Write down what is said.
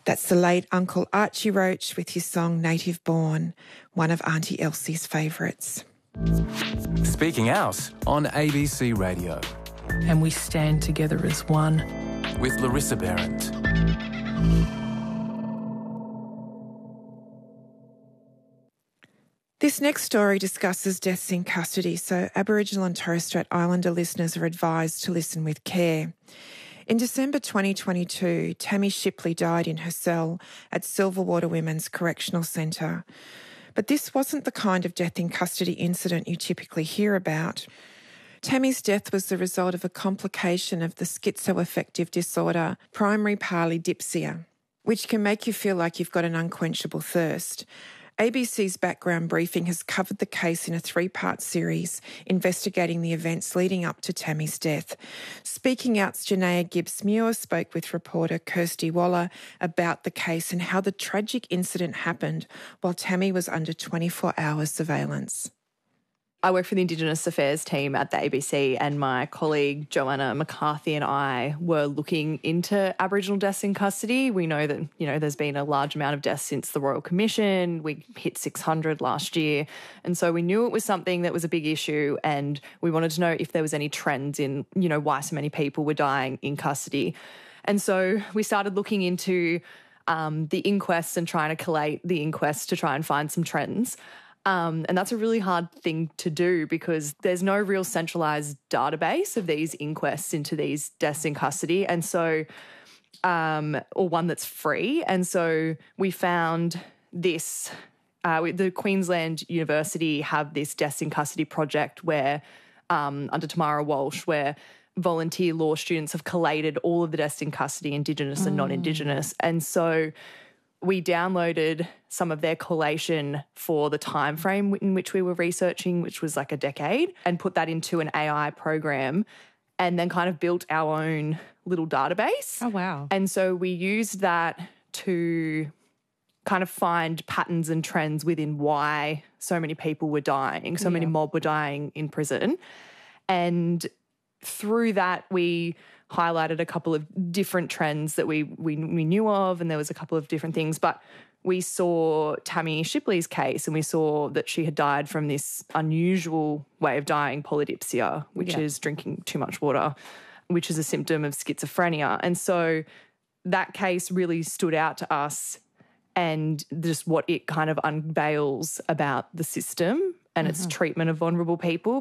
That's the late Uncle Archie Roach with his song Native Born, one of Auntie Elsie's favourites. Speaking Out on ABC Radio. And we stand together as one. With Larissa Behrendt. This next story discusses deaths in custody, so Aboriginal and Torres Strait Islander listeners are advised to listen with care. In December 2022, Tammy Shipley died in her cell at Silverwater Women's Correctional Centre. But this wasn't the kind of death in custody incident you typically hear about. Tammy's death was the result of a complication of the schizoaffective disorder, primary polydipsia, which can make you feel like you've got an unquenchable thirst. ABC's Background Briefing has covered the case in a 3-part series investigating the events leading up to Tammy's death. Speaking Out's Janaea Gibbs-Muir spoke with reporter Kirsty Waller about the case and how the tragic incident happened while Tammy was under 24-hour surveillance. I work for the Indigenous Affairs team at the ABC, and my colleague Joanna McCarthy and I were looking into Aboriginal deaths in custody. We know that, there's been a large amount of deaths since the Royal Commission. We hit 600 last year. And so we knew it was something that was a big issue, and we wanted to know if there was any trends in, why so many people were dying in custody. And so we started looking into the inquests and trying to collate the inquests to try and find some trends. And that's a really hard thing to do because there's no real centralised database of these inquests into these deaths in custody, and so, or one that's free. And so we found this. The Queensland University have this deaths in custody project where, under Tamara Walsh, where volunteer law students have collated all of the deaths in custody, Indigenous and non-Indigenous, and so we downloaded some of their collation for the time frame in which we were researching, which was like a decade, and put that into an AI program and then kind of built our own little database. Oh, wow. And so we used that to kind of find patterns and trends within why so many people were dying, so many mob were dying in prison. And through that, we highlighted a couple of different trends that we knew of, and there was a couple of different things. But we saw Tammy Shipley's case, and we saw that she had died from this unusual way of dying, polydipsia, which is drinking too much water, which is a symptom of schizophrenia. And so that case really stood out to us, and just what it kind of unveils about the system and its treatment of vulnerable people.